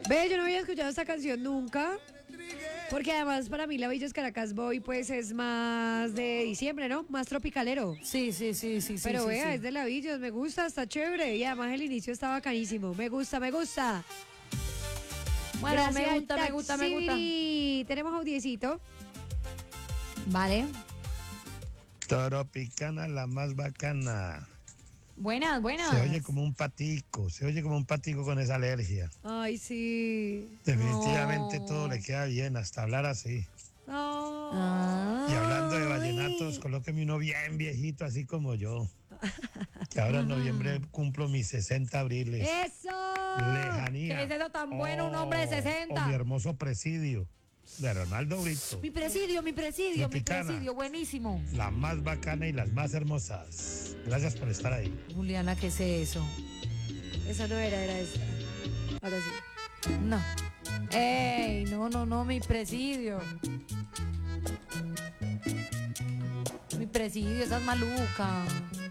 Ve, yo no había escuchado esta canción nunca. Porque además para mí la Villas Caracas Boy pues es más de diciembre, ¿no? Más tropicalero. Sí. Pero sí, vea, sí. es de la Villas, me gusta, está chévere. Y además el inicio está bacanísimo. Me gusta, me gusta. Bueno, Gracias, me gusta. Taxi. Tenemos audiecito. Vale. Tropicana, la más bacana. Buenas. Se oye como un patico, con esa alergia. Ay, sí. Definitivamente No. todo le queda bien, hasta hablar así. No. Y hablando de vallenatos, Ay. colóqueme uno bien viejito, así como yo. Que ahora en noviembre cumplo mis 60 abriles. ¡Eso! Lejanía. ¿Qué es eso tan bueno, un hombre de O mi 60? hermoso presidio de Ronaldo Brito. Mi presidio, Tropicana. buenísimo. La más bacana y las más hermosas. Gracias por estar ahí. Juliana, ¿qué es eso? Esa no era esta. Ahora sí. No. ¡Ey! No, mi presidio. Mi presidio, esa es maluca.